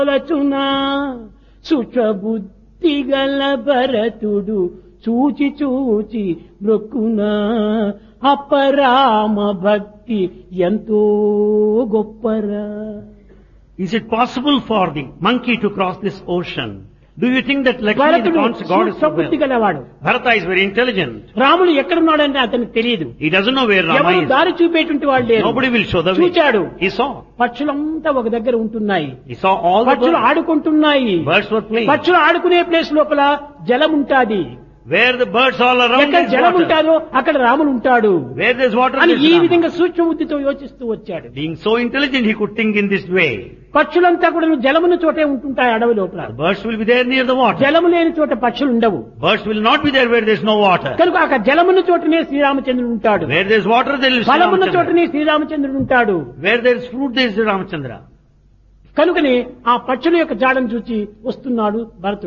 తలచునా సుచబుద్ధి గల భరతుడు చూచి చూచి మృక్కునా అపరామ భక్తి ఎంతో గొప్పరా. Is it possible for the monkey to cross this ocean? Do you think that Lakshmi, the God, is so బుద్ధి well? గలవాడు. Bharata is very intelligent. రాముడు ఎక్కడున్నాడంటే అతనికి తెలియదు. He doesn't know where Rama ఎవరు is. దారి చూపేటువంటి వాళ్ళు లేరు. Nobody will show the way. చూచాడు. He saw. పక్షులంతా ఒక దగ్గర ఉంటున్నాయి. He saw all the పక్షులు birds. ఆడుకుంటున్నాయి. Birds were playing. పక్షులు ఆడుకునే ప్లేస్ లోపల జలం ఉంటాది. Where the birds all around, ఎక్కడ there's జలం water. ఉంటాదో అక్కడ రాముడు ఉంటాడు Where there's water, అని there's ఈ Rama. విధంగా సూక్ష్మ బుద్ధితో యోచిస్తూ వచ్చాడు. Being so intelligent, he could think in this way. పక్షులంతా కూడా జలమున్న చోటే ఉంటుంటాయి అడవి లోపల. The birds will be there near the water. జలము లేని చోట పక్షులు ఉండవు. Birds will not be there where there's no water. కనుక అక్కడ జలమున్న చోటనే శ్రీరామచంద్రుడు ఉంటాడు. Where there's water, there is ఫలమున్న Ramachandra. చోటనే శ్రీరామచంద్రుడు ఉంటాడు. Where there's fruit, there is Ramachandra. కనుకనే ఆ పక్షుల యొక్క జాడను చూచి వస్తున్నాడు భరతుడు.